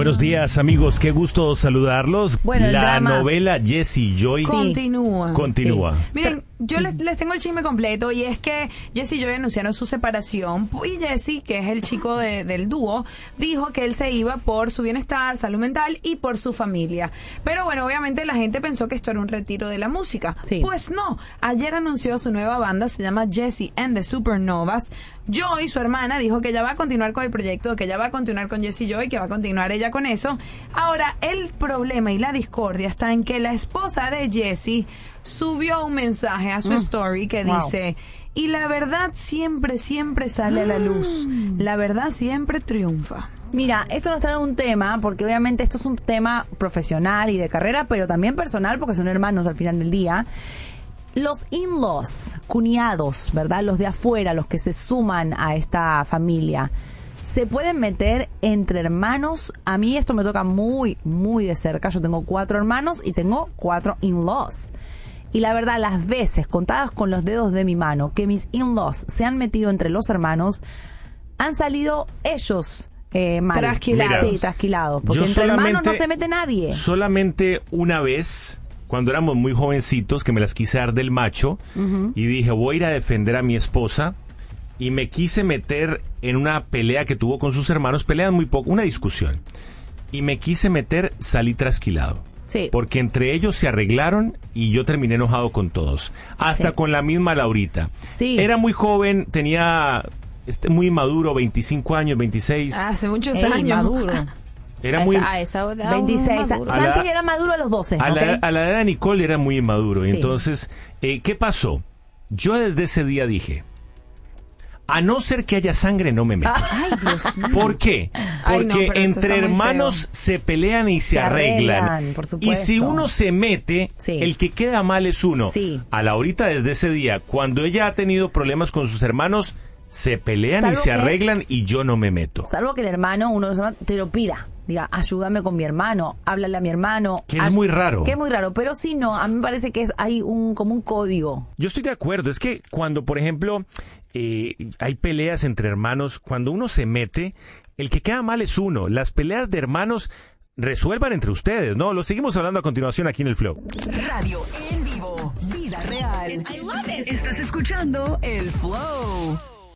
Buenos días, amigos. Qué gusto saludarlos. Bueno, la novela Jessie Joy continúa. Sí. Miren, yo les tengo el chisme completo y es que Jessie y Joy anunciaron su separación y Jessie, que es el chico del dúo, dijo que él se iba por su bienestar, salud mental y por su familia. Pero bueno, obviamente la gente pensó que esto era un retiro de la música. Sí. Pues no. Ayer anunció su nueva banda, se llama Jessie and the Supernovas. Joy, su hermana, dijo que ella va a continuar con el proyecto, que ella va a continuar con Jessie Joy, que va a continuar ella con eso. Ahora, el problema y la discordia está en que la esposa de Jessie subió un mensaje a su story que dice: y la verdad siempre, siempre sale a la luz. La verdad siempre triunfa. Mira, esto nos trae un tema, porque obviamente esto es un tema profesional y de carrera, pero también personal, porque son hermanos al final del día. Los in-laws, cuñados, ¿verdad? Los de afuera, los que se suman a esta familia, ¿se pueden meter entre hermanos? A mí esto me toca muy, muy de cerca. Yo tengo 4 hermanos y tengo 4 in-laws. Y la verdad, las veces, contadas con los dedos de mi mano, que mis in-laws se han metido entre los hermanos, han salido ellos mal. Trasquilados. Sí, trasquilados. Porque entre hermanos no se mete nadie. Solamente una vez, cuando éramos muy jovencitos, que me las quise dar del macho, y dije, voy a ir a defender a mi esposa, y me quise meter en una pelea que tuvo con sus hermanos, pelean muy poco, una discusión, y me quise meter, salí trasquilado. Sí. Porque entre ellos se arreglaron y yo terminé enojado con todos. Hasta con la misma Laurita. Sí. Era muy joven, tenía muy maduro, 25 años, 26. Hace muchos Ey, años. maduro. Era muy... A esa edad 26. maduro. Santi era maduro a los 12. A la edad de Nicole era muy inmaduro. Sí. Entonces, ¿qué pasó? Yo desde ese día dije, a no ser que haya sangre, no me meto. Ay, Dios mío. ¿Por qué? Ay, no, Porque pero eso entre está muy hermanos feo. se pelean y se arreglan. por Y supuesto. si uno se mete, Sí. el que queda mal es uno. Sí. A Laurita desde ese día, cuando ella ha tenido problemas con sus hermanos, se pelean y Salvo se que- arreglan y yo no me meto. Salvo que el hermano, uno de los hermanos, te lo pida. Diga, ayúdame con mi hermano, háblale a mi hermano. Que es muy raro. Que es muy raro, pero si no, a mí me parece que hay como un código. Yo estoy de acuerdo. Es que cuando, por ejemplo, hay peleas entre hermanos, cuando uno se mete, el que queda mal es uno. Las peleas de hermanos resuelvan entre ustedes, ¿no? Lo seguimos hablando a continuación aquí en el Flow. Radio en vivo, vida real. Estás escuchando El Flow.